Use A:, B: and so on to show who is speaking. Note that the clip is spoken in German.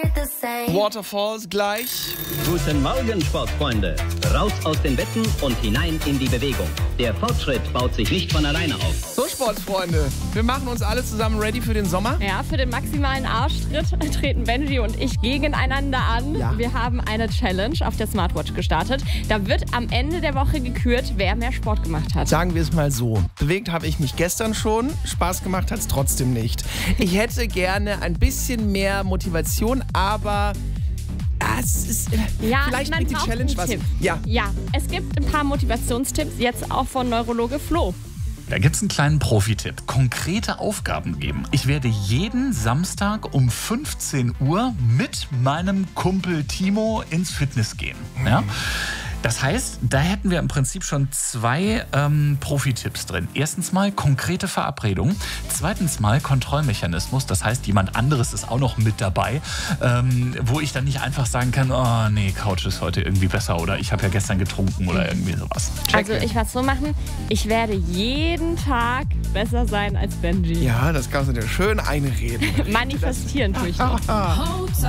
A: Waterfalls gleich.
B: Guten Morgen, Sportfreunde. Raus aus den Betten und hinein in die Bewegung. Der Fortschritt baut sich nicht von alleine auf.
A: So, Sportsfreunde, wir machen uns alle zusammen ready für den Sommer.
C: Ja, für den maximalen Arschtritt treten Benji und ich gegeneinander an.
A: Ja.
C: Wir haben eine Challenge auf der Smartwatch gestartet. Da wird am Ende der Woche gekürt, wer mehr Sport gemacht hat.
A: Sagen wir es mal so. Bewegt habe ich mich gestern schon, Spaß gemacht hat es trotzdem nicht. Ich hätte gerne ein bisschen mehr Motivation, aber es ist, vielleicht
C: man
A: bringt die
C: braucht
A: Challenge
C: einen
A: was.
C: Tipp.
A: Ja.
C: Ja, es gibt ein paar Motivationstipps, jetzt auch von Neurologe Flo.
D: Da gibt es einen kleinen Profi-Tipp. Konkrete Aufgaben geben. Ich werde jeden Samstag um 15 Uhr mit meinem Kumpel Timo ins Fitness gehen. Ja? Das heißt, da hätten wir im Prinzip schon zwei Profi-Tipps drin. Erstens mal konkrete Verabredung. Zweitens mal Kontrollmechanismus. Das heißt, jemand anderes ist auch noch mit dabei, wo ich dann nicht einfach sagen kann, oh nee, Couch ist heute irgendwie besser oder ich habe ja gestern getrunken oder irgendwie sowas.
C: Also ich werde es so machen, ich werde jeden Tag besser sein als Benji.
A: Ja, das kannst du dir schön einreden.
C: Manifestieren tue ich noch.